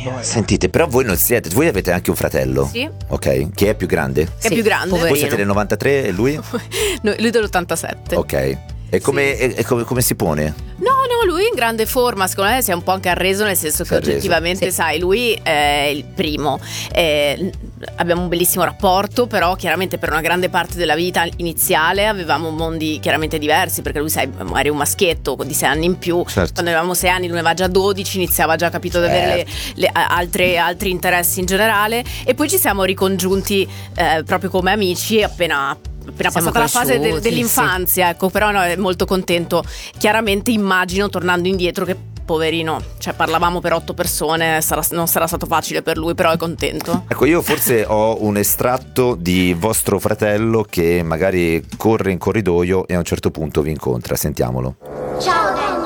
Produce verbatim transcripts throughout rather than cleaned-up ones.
Sentite, però voi non siete, voi avete anche un fratello? Sì. Ok, chi è più grande? È Sì, più grande. poverino. Voi siete del novantatré e lui? No, lui dell'ottantasette. Ok. E come, Sì. e- e come, come si pone? No, no, lui in grande forma, secondo me si è un po' anche arreso, nel senso Si che è arreso. oggettivamente, Sì. sai, lui è il primo. Eh, abbiamo un bellissimo rapporto, però chiaramente per una grande parte della vita iniziale avevamo mondi chiaramente diversi, perché lui, sai, magari un maschietto di sei anni in più. Certo. Quando avevamo sei anni lui ne aveva già dodici, iniziava già, capito, ad avere le, le- a- altre- altri interessi in generale, e poi ci siamo ricongiunti eh, proprio come amici appena appena Siamo passata la fase de- cresciuti, dell'infanzia, ecco. Però no, è molto contento. Chiaramente immagino, tornando indietro, che poverino, cioè parlavamo per otto persone, sarà- non sarà stato facile per lui, però è contento. Ecco, io forse ho un estratto di vostro fratello che magari corre in corridoio e a un certo punto vi incontra. Sentiamolo. Ciao Danny.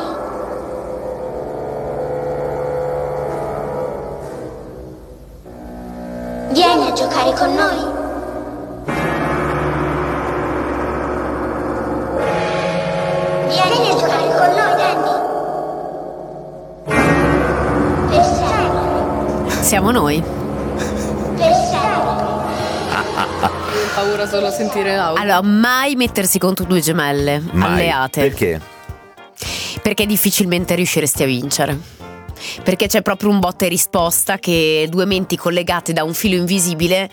Vieni a giocare con noi. Vieni a giocare con noi, Danny. Per sempre. Siamo noi. Per sempre. Ho paura solo a sentire l'audio. Allora, mai mettersi contro due gemelle Mai. alleate. Perché? Perché difficilmente riusciresti a vincere. Perché c'è proprio un botta e risposta, che due menti collegate da un filo invisibile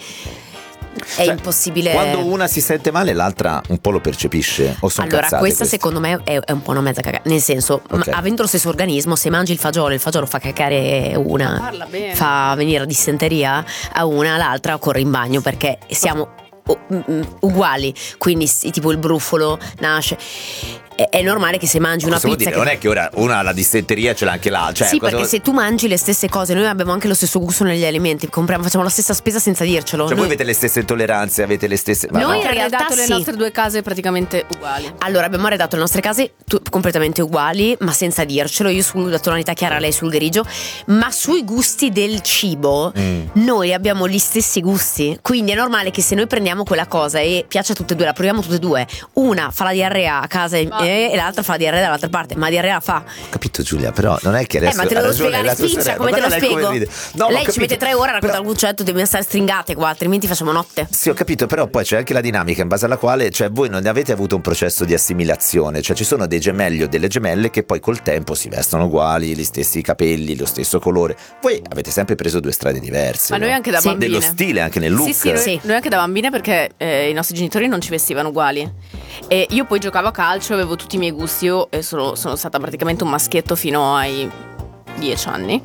è Cioè, impossibile. Quando una si sente male, l'altra un po' lo percepisce. O sono Allora, cazzate questa queste? secondo me è, è un po' una mezza cagata. Nel senso, Ok. ma- avendo lo stesso organismo, se mangi il fagiolo, il fagiolo fa cacare una, Parla bene. fa venire dissenteria a una, l'altra corre in bagno, perché siamo u- mm, uguali. Quindi sì, tipo il brufolo nasce. È, è normale che se mangi una Cosa vuol pizza dire? che- Non è che ora una ha la dissenteria, ce l'ha anche l'altra. Cioè, sì, cosa- perché se tu mangi le stesse cose, noi abbiamo anche lo stesso gusto negli alimenti, compriamo, facciamo la stessa spesa senza dircelo. Cioè, Noi- voi avete le stesse intolleranze, avete le stesse. Ma Noi no. in realtà arredato le sì. nostre due case praticamente uguali. Allora, abbiamo arredato le nostre case tu- completamente uguali, ma senza dircelo. Io sulla tonalità chiara, lei sul grigio. Ma sui gusti del cibo, Mm. noi abbiamo gli stessi gusti. Quindi è normale che se noi prendiamo quella cosa e piace a tutte e due, la proviamo tutte e due, una fa la diarrea a casa e, Ma- e l'altra fa la diarrea dall'altra parte. Ma diarrea la fa. Ho capito, Giulia, però non è che adesso. eh, ma te lo ha devo ragione spiegare la tua spiccia, sorella, come te lo guarda lei come spiego? ride. No, ma ho Lei ci capito. mette tre ore a raccontare Però- il concetto, dobbiamo stare stringate qua, altrimenti facciamo notte. Sì, ho capito, però poi c'è anche la dinamica in base alla quale, cioè, voi non avete avuto un processo di assimilazione, cioè ci sono dei gemelli o delle gemelle che poi col tempo si vestono uguali, gli stessi capelli, lo stesso colore. Voi avete sempre preso due strade diverse. Ma no? noi anche da Sì. bambine. Dello stile, anche nel look. Sì, sì, noi, Sì. noi anche da bambine, perché eh, i nostri genitori non ci vestivano uguali. E io poi giocavo a calcio, avevo tutti i miei gusti. Io eh, sono, sono stata praticamente un maschietto fino ai dieci anni.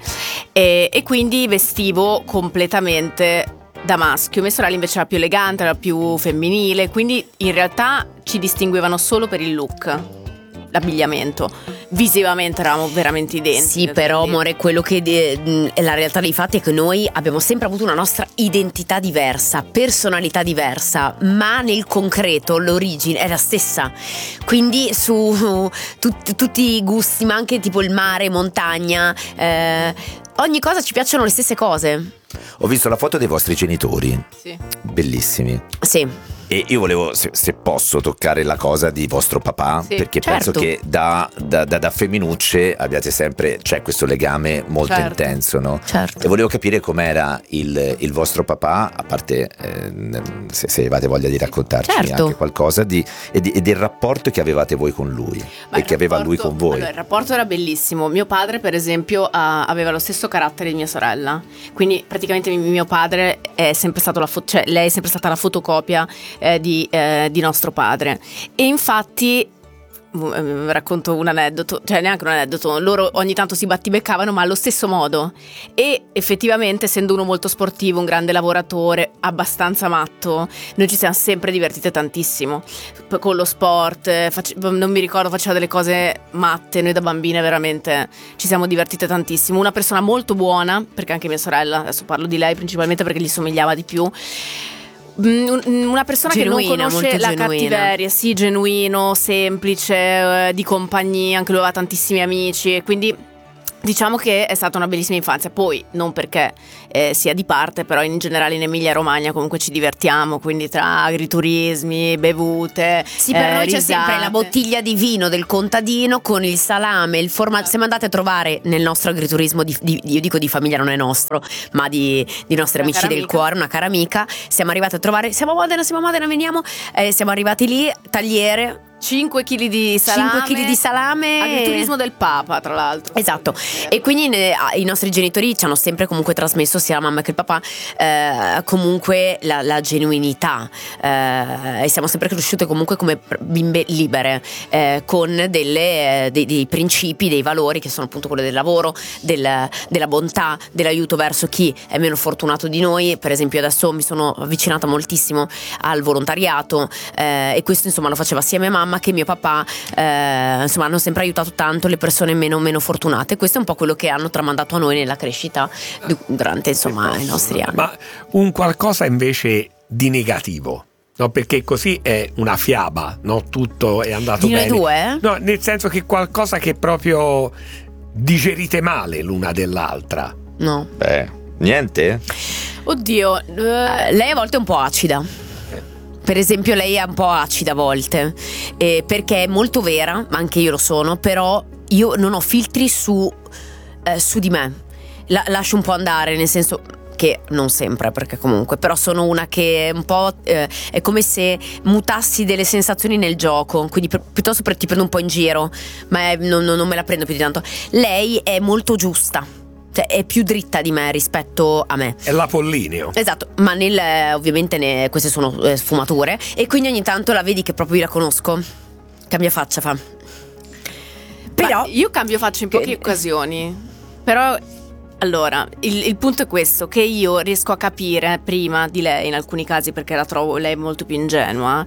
E, e quindi vestivo completamente da maschio. Mia sorella invece era più elegante, era più femminile. Quindi in realtà ci distinguevano solo per il look, l'abbigliamento. Visivamente eravamo veramente identici. Sì, però quindi- amore, quello che de- mh, è la realtà dei fatti è che noi abbiamo sempre avuto una nostra identità diversa, personalità diversa, ma nel concreto l'origine è la stessa. Quindi su tut- tutti i gusti, ma anche tipo il mare, montagna, eh, ogni cosa ci piacciono le stesse cose. Ho visto la foto dei vostri genitori, Sì. bellissimi. Sì. E io volevo, se, se posso, toccare la cosa di vostro papà, Sì, perché certo. penso che da, da, da, da femminucce abbiate sempre, c'è questo legame molto Certo. intenso, no? Certo. E volevo capire com'era il, il vostro papà, a parte eh, se, se avevate voglia di raccontarci Certo. anche qualcosa di, e, di, e del rapporto che avevate voi con lui Ma e il che aveva lui rapporto- con voi. Allora, il rapporto era bellissimo. Mio padre, per esempio, ha- aveva lo stesso carattere di mia sorella. Quindi praticamente mi- mio padre è sempre stato la fo- cioè lei è sempre stata la fotocopia eh, di, eh, di nostro padre. E infatti eh, racconto un aneddoto, cioè neanche un aneddoto, loro ogni tanto si battibeccavano, ma allo stesso modo. E effettivamente, essendo uno molto sportivo, un grande lavoratore, abbastanza matto, noi ci siamo sempre divertite tantissimo P- con lo sport. eh, face- non mi ricordo, faceva delle cose matte. Noi da bambine veramente ci siamo divertite tantissimo. Una persona molto buona, perché anche mia sorella, adesso parlo di lei principalmente perché gli somigliava di più. Mm, una persona Genuina, che non conosce molto la genuina. cattiveria, sì, genuino, semplice, eh, di compagnia, anche lui aveva tantissimi amici, e quindi Diciamo che è stata una bellissima infanzia, poi non perché eh, sia di parte, però in generale in Emilia Romagna comunque ci divertiamo, quindi tra agriturismi, bevute, Sì, per eh, noi c'è risate. sempre la bottiglia di vino del contadino con il salame, il formaggio. Siamo andate a trovare nel nostro agriturismo, di, di, io dico di famiglia, non è nostro, ma di, di nostri Una amici cara del amica. cuore, una cara amica. Siamo arrivate a trovare, siamo a Modena, siamo a Modena, veniamo. Eh, siamo arrivati lì, tagliere, cinque chili di salame, cinque chili di salame. agriturismo del Papa, tra l'altro. Esatto, e quindi ne- ah, i nostri genitori ci hanno sempre comunque trasmesso, sia la mamma che il papà, eh, comunque la, la genuinità, eh, e siamo sempre cresciute comunque come pr- bimbe libere, eh, con delle, eh, dei, dei principi, dei valori che sono appunto quello del lavoro, del- della bontà, dell'aiuto verso chi è meno fortunato di noi. Per esempio adesso mi sono avvicinata moltissimo al volontariato, eh, e questo insomma lo faceva sia mia mamma che mio papà, eh, insomma hanno sempre aiutato tanto le persone meno, meno fortunate. Questo è un po' quello che hanno tramandato a noi nella crescita du- durante insomma i nostri anni. Ma un qualcosa invece di negativo, no? Perché così è una fiaba, no? Tutto è andato Di noi bene. due? No, nel senso che qualcosa che proprio digerite male l'una dell'altra. No. Beh, niente? Oddio, eh, Eh, lei a volte è un po' acida. Per esempio lei è un po' acida a volte, eh, perché è molto vera, ma anche io lo sono, però io non ho filtri su, eh, su di me. La- lascio un po' andare, nel senso che non sempre, perché comunque, però sono una che un po' eh, è come se mutassi delle sensazioni nel gioco, quindi pi- piuttosto pre- ti prendo un po' in giro, ma è- non, non- non me la prendo più di tanto. Lei è molto giusta, cioè è più dritta di me rispetto a me. È l'Apollineo. Esatto, ma nel, eh, ovviamente ne- queste sono eh, sfumature, e quindi ogni tanto la vedi che proprio io la conosco, cambia faccia fa. Però ma io cambio faccia in poche che- occasioni. Però allora, il, il punto è questo, che io riesco a capire prima di lei in alcuni casi, perché la trovo lei molto più ingenua,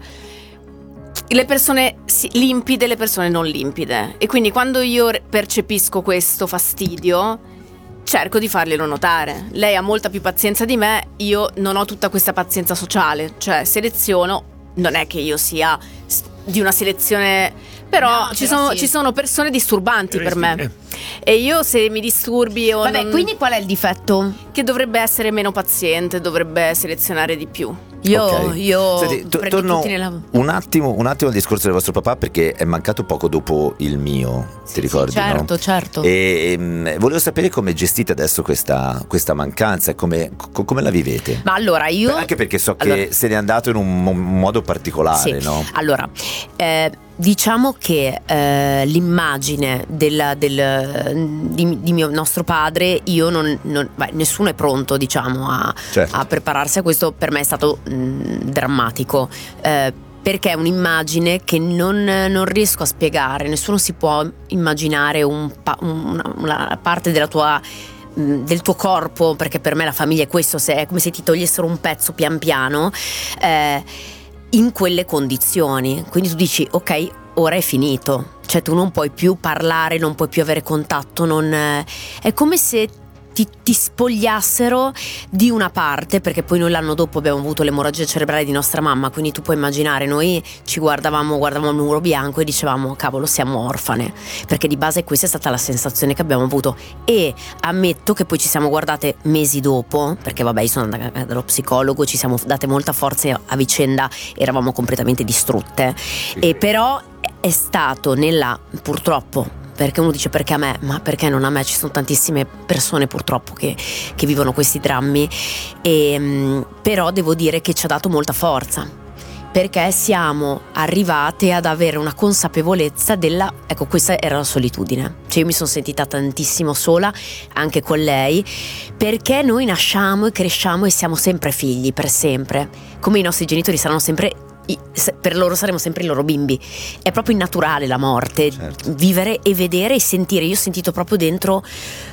le persone sì, limpide e le persone non limpide. E quindi quando io re- percepisco questo fastidio, cerco di farglielo notare. Lei ha molta più pazienza di me, io non ho tutta questa pazienza sociale, cioè seleziono, non è che io sia s- di una selezione, però, No, ci, però sono, sì. ci sono persone disturbanti per me. Eh. E io se mi disturbi o vabbè, non- quindi qual è il difetto? che dovrebbe essere meno paziente, dovrebbe selezionare di più. Io, Ok. io Senti, to- prendo torno tutti nella... un attimo, un attimo al discorso del vostro papà, perché è mancato poco dopo il mio, ti ricordi? certo, no? certo. E ehm, volevo sapere come gestite adesso questa, questa mancanza e come, co- come la vivete. Ma allora io... Anche perché so che Allora- se n'è andato in un mo- modo particolare, Sì. no? Allora, eh, diciamo che eh, l'immagine della- del, di, di mio nostro padre, io non, non- beh, nessuno è pronto, diciamo, a, Certo. a prepararsi a questo. Per me è stato mh, drammatico. eh, perché è un'immagine che non, non riesco a spiegare. Nessuno si può immaginare un pa- una, una parte della tua mh, del tuo corpo, perché per me la famiglia è questo, se è come se ti togliessero un pezzo pian piano, eh, in quelle condizioni. Quindi tu dici ok, ora è finito, cioè tu non puoi più parlare, non puoi più avere contatto, non, eh, è come se ti, ti spogliassero di una parte, perché poi noi l'anno dopo abbiamo avuto l'emorragia cerebrale di nostra mamma, quindi tu puoi immaginare, noi ci guardavamo, guardavamo il muro bianco e dicevamo cavolo, siamo orfane, perché di base questa è stata la sensazione che abbiamo avuto. E ammetto che poi ci siamo guardate mesi dopo, perché vabbè io sono andata dallo psicologo, ci siamo date molta forza a vicenda, eravamo completamente distrutte, e però è stato nella, purtroppo, perché uno dice perché a me, ma perché non a me? Ci sono tantissime persone purtroppo che, che vivono questi drammi, e, mh, però devo dire che ci ha dato molta forza, perché siamo arrivate ad avere una consapevolezza della, ecco, questa era la solitudine, cioè io mi sono sentita tantissimo sola anche con lei, perché noi nasciamo e cresciamo e siamo sempre figli per sempre, come i nostri genitori saranno sempre, i- se- per loro saremo sempre i loro bimbi. È proprio innaturale la morte, Certo. vivere e vedere e sentire. Io ho sentito proprio dentro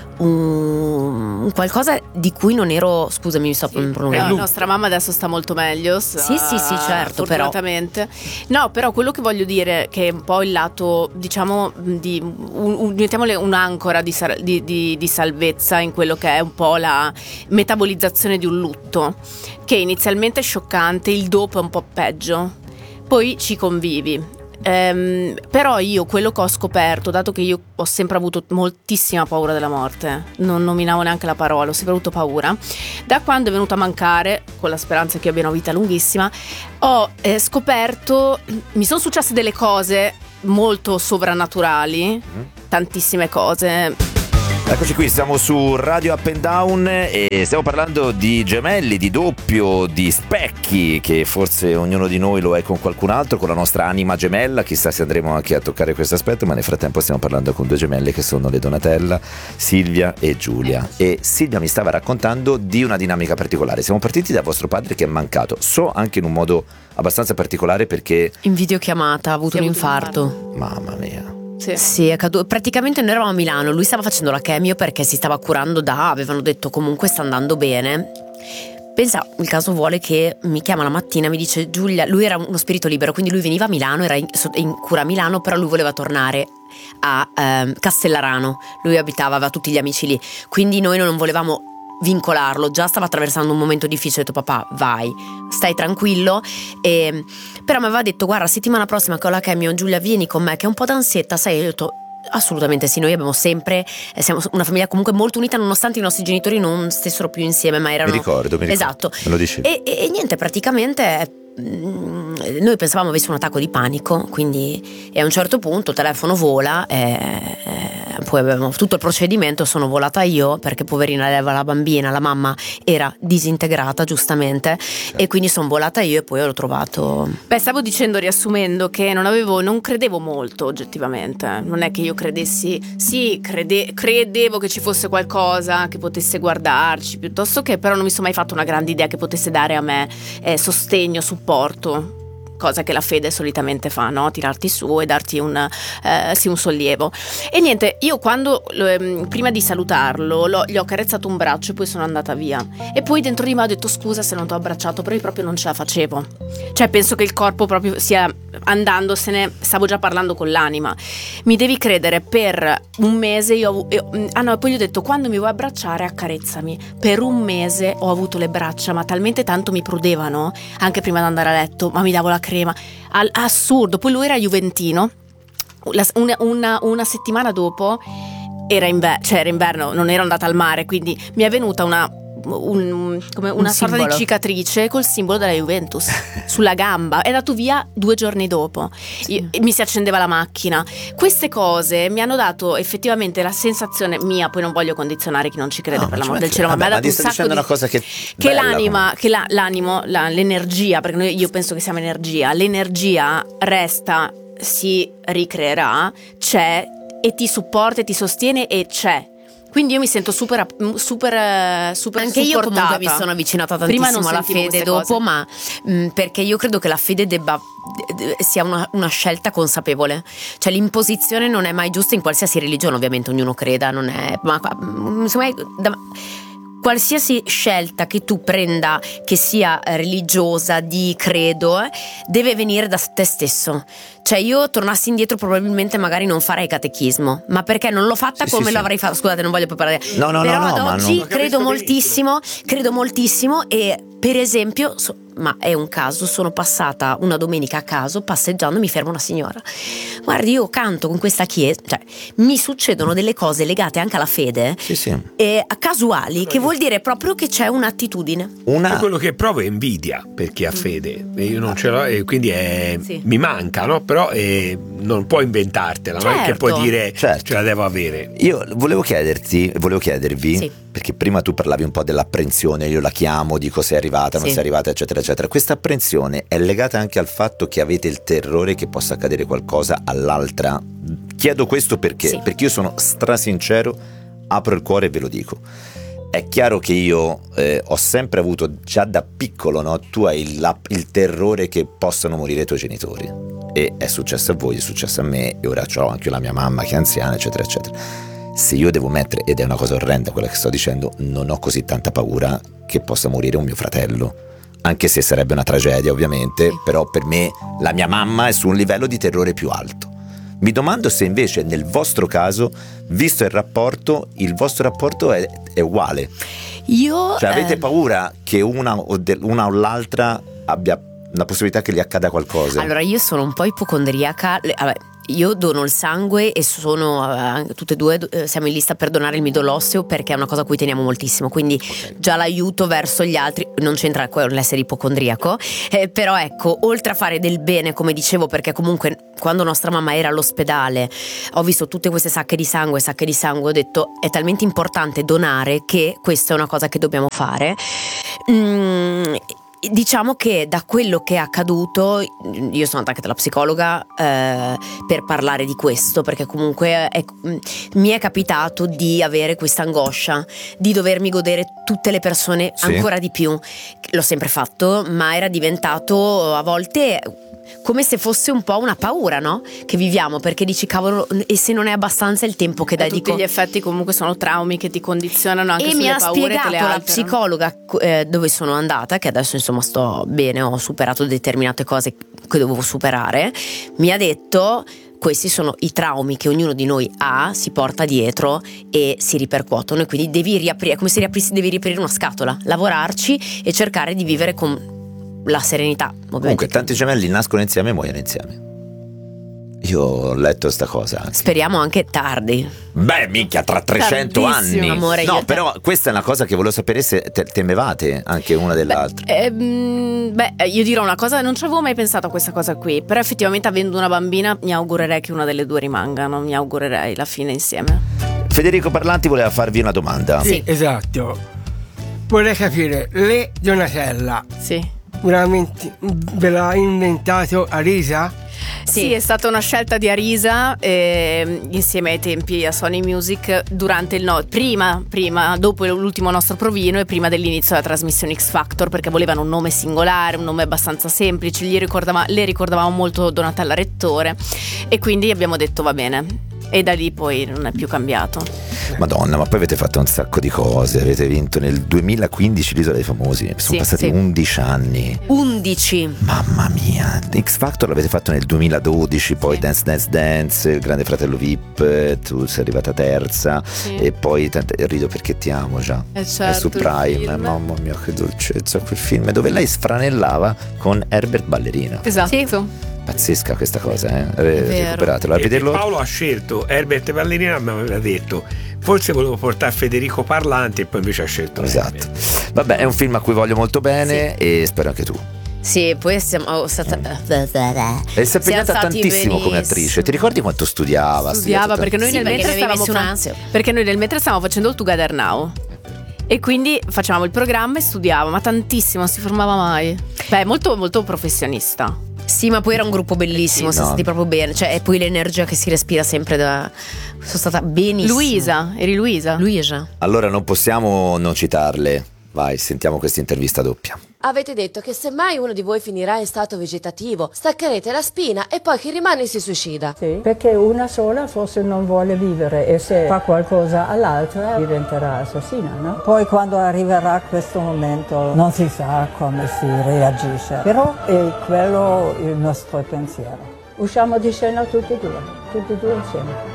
un, un qualcosa di cui non ero, scusami mi sto Sì. pronunciando. La nostra mamma adesso sta molto meglio. sta- Sì, sì, sì, certo, però- fortunatamente. No, però quello che voglio dire che è un po' il lato, diciamo, di un, un- mettiamole un'ancora di, sal- di- di- di salvezza in quello che è un po' la metabolizzazione di un lutto, che inizialmente è scioccante, il dopo è un po' peggio, poi ci convivi. ehm, però io quello che ho scoperto, dato che io ho sempre avuto moltissima paura della morte, non nominavo neanche la parola, ho sempre avuto paura, da quando è venuto a mancare, con la speranza che io abbia una vita lunghissima, ho eh, scoperto, mi sono successe delle cose molto sovrannaturali, mm-hmm. tantissime cose. Eccoci qui, siamo su Radio Up and Down e stiamo parlando di gemelli, di doppio, di specchi, che forse ognuno di noi lo è con qualcun altro, con la nostra anima gemella. Chissà se andremo anche a toccare questo aspetto, ma nel frattempo stiamo parlando con due gemelle che sono le Donatella, Silvia e Giulia. E Silvia mi stava raccontando di una dinamica particolare. Siamo partiti da vostro padre che è mancato, so anche in un modo abbastanza particolare perché in videochiamata ha avuto un infarto. Mamma mia. Sì, sì, è caduto. Praticamente noi eravamo a Milano, lui stava facendo la chemio perché si stava curando da, avevano detto comunque sta andando bene. Pensa, il caso vuole che mi chiama la mattina, mi dice Giulia, lui era uno spirito libero, quindi lui veniva a Milano, era in, in cura a Milano, però lui voleva tornare a ehm, Castellarano, lui abitava, aveva tutti gli amici lì, quindi noi non volevamo vincolarlo, già stava attraversando un momento difficile, ho detto papà vai, stai tranquillo, e, però mi aveva detto guarda settimana prossima che ho la chemio, Giulia vieni con me che ho un po' d'ansietta, sai, io ho detto assolutamente sì, noi abbiamo sempre eh, siamo una famiglia comunque molto unita nonostante i nostri genitori non stessero più insieme, ma erano mi ricordo, mi ricordo. Esatto, me lo dicevi. E, e, e niente, praticamente noi pensavamo avesse un attacco di panico, quindi e a un certo punto il telefono vola e, e poi abbiamo tutto il procedimento, sono volata io perché poverina aveva la bambina, la mamma era disintegrata giustamente, certo. E quindi sono volata io e poi l'ho trovato. Beh, stavo dicendo, riassumendo, che non avevo non credevo molto oggettivamente, non è che io credessi, sì crede, credevo che ci fosse qualcosa che potesse guardarci, piuttosto che però non mi sono mai fatto una grande idea che potesse dare a me eh, sostegno, supporto, cosa che la fede solitamente fa, no? Tirarti su e darti un, eh, sì, un sollievo. E niente, io quando eh, prima di salutarlo lo, gli ho carezzato un braccio e poi sono andata via, e poi dentro di me ho detto scusa se non ti ho abbracciato, però io proprio non ce la facevo, cioè penso che il corpo proprio sia andandosene, stavo già parlando con l'anima. Mi devi credere, per un mese io, io ah no, e poi gli ho detto quando mi vuoi abbracciare accarezzami. Per un mese ho avuto le braccia, ma talmente tanto mi prudevano anche prima di andare a letto, ma mi davo la crema, Al, assurdo. Poi lui era juventino, la, una, una, una settimana dopo era, inver- cioè era inverno, non ero andata al mare, quindi mi è venuta una Un, come una un sorta simbolo. Di cicatrice col simbolo della Juventus sulla gamba. È andato via due giorni dopo. Io, mi si accendeva la macchina. Queste cose mi hanno dato effettivamente la sensazione mia, poi non voglio condizionare chi non ci crede, no, per l'amor del cielo, ma mi ha dato un sacco di una cosa che, che bella, l'anima comunque. che la, l'animo la, l'energia, perché noi, io penso che siamo energia, l'energia resta, si ricreerà, c'è e ti supporta e ti sostiene e c'è. Quindi io mi sento super super super anche supportata. Io comunque mi sono avvicinata tantissimo alla fede dopo, cose. ma mh, perché io credo che la fede debba sia una, una scelta consapevole, cioè l'imposizione non è mai giusta in qualsiasi religione, ovviamente ognuno creda, non è, ma insomma da, qualsiasi scelta che tu prenda, che sia religiosa, di credo, eh, deve venire da te stesso. Cioè io tornassi indietro probabilmente magari non farei catechismo, ma perché non l'ho fatta sì, come sì, l'avrei sì. fatto, scusate non voglio poi parlare, no, no, però no, no, ad oggi non... credo moltissimo, credo moltissimo e per esempio, so, ma è un caso, sono passata una domenica a caso, passeggiando, mi ferma una signora, guardi io canto con questa chiesa, cioè mi succedono delle cose legate anche alla fede, sì, sì. E casuali, che vuol dire proprio che c'è un'attitudine. Una... quello che provo è invidia per chi ha fede, e io non ce l'ho e quindi è... sì. mi manca, no? Però eh, non puoi inventartela, certo. Non è che puoi dire certo. ce la devo avere. Io volevo chiederti, volevo chiedervi, sì. perché prima tu parlavi un po' dell'apprensione, io la chiamo, dico sei arrivata, non sì. sei arrivata, eccetera, eccetera. Questa apprensione è legata anche al fatto che avete il terrore che possa accadere qualcosa all'altra? Chiedo questo perché? Sì. Perché io sono strasincero, apro il cuore e ve lo dico. È chiaro che io eh, ho sempre avuto, già da piccolo, no? Tu hai il, la, il terrore che possano morire i tuoi genitori. E è successo a voi, è successo a me, e ora ho anche la mia mamma che è anziana, eccetera, eccetera. Se io devo mettere, ed è una cosa orrenda quella che sto dicendo, non ho così tanta paura che possa morire un mio fratello. Anche se sarebbe una tragedia, ovviamente, però per me la mia mamma è su un livello di terrore più alto. Mi domando se invece nel vostro caso, visto il rapporto, il vostro rapporto è, è uguale. Io cioè avete eh... paura che una o, de, una o l'altra abbia la possibilità che gli accada qualcosa? Allora, io sono un po' ipocondriaca. Vabbè, io dono il sangue e sono uh, tutte e due uh, siamo in lista per donare il midollo osseo, perché è una cosa a cui teniamo moltissimo, quindi okay. Già l'aiuto verso gli altri non c'entra con l'essere ipocondriaco, eh, però ecco, oltre a fare del bene, come dicevo, perché comunque quando nostra mamma era all'ospedale ho visto tutte queste sacche di sangue sacche di sangue ho detto è talmente importante donare che questa è una cosa che dobbiamo fare. mm, Diciamo che da quello che è accaduto, io sono andata anche dalla psicologa eh, per parlare di questo, perché comunque è, mi è capitato di avere questa angoscia di dovermi godere tutte le persone sì. Ancora di più. L'ho sempre fatto, ma era diventato a volte come se fosse un po' una paura, no? Che viviamo, perché dici cavolo, e se non è abbastanza il tempo che dedico. Tutti gli effetti comunque sono traumi che ti condizionano anche e sulle mi ha paure, spiegato la psicologa eh, dove sono andata, che adesso insomma sto bene, ho superato determinate cose che dovevo superare. Mi ha detto: questi sono i traumi che ognuno di noi ha, si porta dietro e si ripercuotono, e quindi devi riaprire, è come se riaprissi, devi riaprire una scatola, lavorarci e cercare di vivere con la serenità. Ovviamente. Comunque tanti gemelli nascono insieme e muoiono insieme. Io ho letto sta cosa anche. Speriamo anche tardi. Beh, minchia, tra trecento Tardissimo. anni. Amore, no, io però te... questa è una cosa che volevo sapere se te- temevate anche una dell'altra. Beh, ehm, beh, io dirò una cosa, non ci avevo mai pensato a questa cosa qui, però effettivamente avendo una bambina mi augurerei che una delle due rimanga, non mi augurerei la fine insieme. Federico Parlanti voleva farvi una domanda. Sì, esatto. Vorrei capire, le Donatella. Sì. Veramente ve l'ha inventato Arisa? Sì. Sì, è stata una scelta di Arisa eh, insieme ai tempi a Sony Music durante il no, prima, prima, dopo l'ultimo nostro provino e prima dell'inizio della trasmissione X Factor, perché volevano un nome singolare, un nome abbastanza semplice, gli ricordava, le ricordavamo molto Donatella Rettore e quindi abbiamo detto va bene. E da lì poi non è più cambiato. Madonna, ma poi avete fatto un sacco di cose. Avete vinto nel duemilaquindici l'Isola dei Famosi. Sono sì, passati sì. undici anni. undici Mamma mia. X Factor l'avete fatto nel duemiladodici. Poi sì. Dance Dance Dance, il Grande Fratello V I P. Tu sei arrivata terza sì. E poi tante, rido perché ti amo già. Eh certo, è su Prime. Mamma mia che dolcezza quel film, dove lei sfranellava con Herbert Ballerina. Esatto sì. Pazzesca questa cosa, eh? Recuperatelo. A e vederlo. Paolo ha scelto Herbert Ballerina, mi aveva detto forse volevo portare Federico Parlanti e poi invece ha scelto esatto. Herbert. Vabbè, è un film a cui voglio molto bene sì. E spero anche tu. Sì, poi siamo oh, stata e si è impegnata tantissimo benissimo. Come attrice. Ti ricordi quanto studiava? Studiava perché noi, sì, nel perché, stavamo fa- perché noi nel mentre stavamo facendo il Together Now e quindi facevamo il programma e studiava, ma tantissimo, non si fermava mai. Beh, molto molto professionista. Sì, ma poi era un gruppo bellissimo, sì, siamo no. stati proprio bene. Cioè, e poi l'energia che si respira sempre da... Sono stata benissimo. Luisa, eri Luisa? Luisa. Allora non possiamo non citarle. Vai, sentiamo questa intervista doppia. Avete detto che se mai uno di voi finirà in stato vegetativo, staccherete la spina e poi chi rimane si suicida. Sì, perché una sola forse non vuole vivere e se fa qualcosa all'altra diventerà assassina, no? Poi quando arriverà questo momento non si sa come si reagisce, però è quello il nostro pensiero. Usciamo di scena tutti e due, tutti e due insieme.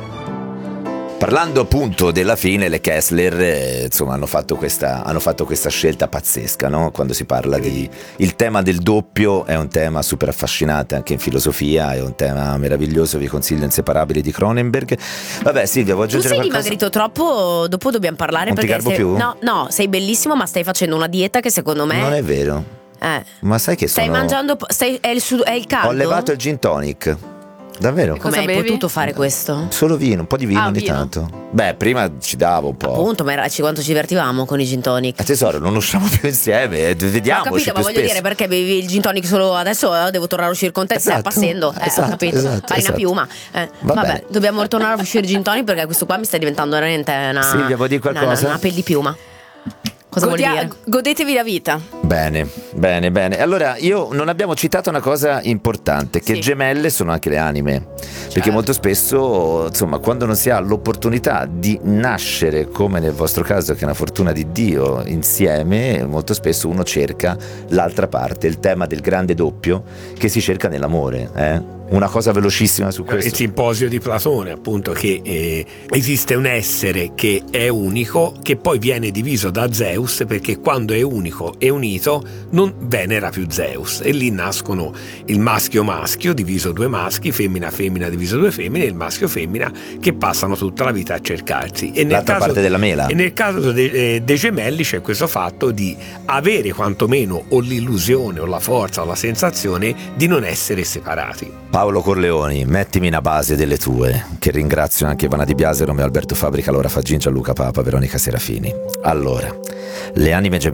Parlando appunto della fine, le Kessler eh, insomma hanno fatto questa hanno fatto questa scelta pazzesca, no? Quando si parla di il tema del doppio è un tema super affascinante anche in filosofia, è un tema meraviglioso, vi consiglio Inseparabili di Cronenberg. Vabbè, Silvia, vuoi aggiungere tu sei qualcosa? dimagrito troppo, dopo dobbiamo parlare non perché ti garbo sei, più? no, no, sei bellissimo, ma stai facendo una dieta che secondo me non è vero. Eh. Ma sai che stai sono mangiando stai, è, il, è il caldo? Ho levato il gin tonic. Davvero? Come hai bevi? Potuto fare questo? Solo vino, un po' di vino ah, ogni vino. tanto. Beh, prima ci davo un po'. Appunto, ma era, quanto ci divertivamo con i gin tonic. A tesoro, non usciamo più insieme, vediamoci. Ho capito, ma voglio spesso. dire, perché bevi il gin tonic solo adesso? Eh, devo tornare a uscire con te, esatto, stai passando. Eh, esatto, ho capito. esatto, Farina esatto. piuma. Eh, vabbè, dobbiamo tornare a uscire gin tonic perché questo qua mi sta diventando veramente una. Silvia, vuoi dire qualcosa? Una, una pelle di piuma. Cosa Godia- vuol dire? Godetevi la vita. Bene, bene, bene. Allora, io non abbiamo citato una cosa importante, che sì. gemelle sono anche le anime. Certo. Perché molto spesso, insomma, quando non si ha l'opportunità di nascere, come nel vostro caso che è una fortuna di Dio, insieme, molto spesso uno cerca l'altra parte, il tema del grande doppio che si cerca nell'amore, eh? una cosa velocissima su questo. Il simposio di Platone, appunto, che eh, esiste un essere che è unico, che poi viene diviso da Zeus, perché quando è unico e unito non venera più Zeus, e lì nascono il maschio maschio diviso due maschi, femmina femmina diviso due femmine, e il maschio femmina, che passano tutta la vita a cercarsi. E nel l'altra caso, parte della mela. E nel caso dei, eh, dei gemelli c'è questo fatto di avere quantomeno o l'illusione o la forza o la sensazione di non essere separati. Paolo Corleoni, mettimi una base delle tue, che ringrazio anche Ivana Di Biase, Romeo Alberto Fabrica, Laura Faggin, Gianluca Papa, Veronica Serafini. Allora, le anime